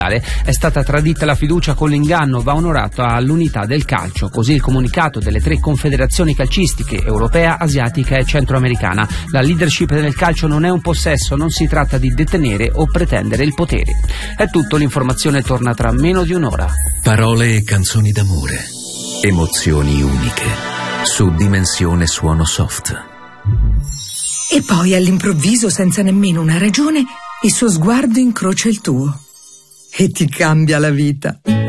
È stata tradita la fiducia con l'inganno, va onorata l'unità del calcio, così il comunicato delle 3 confederazioni calcistiche, europea, asiatica e centroamericana. La leadership del calcio non è un possesso, non si tratta di detenere o pretendere il potere. È tutto, l'informazione torna tra meno di un'ora. Parole e canzoni d'amore, emozioni uniche, su Dimensione Suono Soft. E poi all'improvviso, senza nemmeno una ragione, il suo sguardo incrocia il tuo e ti cambia la vita.